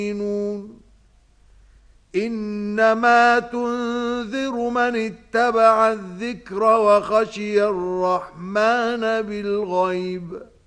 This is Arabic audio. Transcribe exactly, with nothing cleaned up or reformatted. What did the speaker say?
إنما تنذر من اتبع الذكر وخشي الرحمن بالغيب.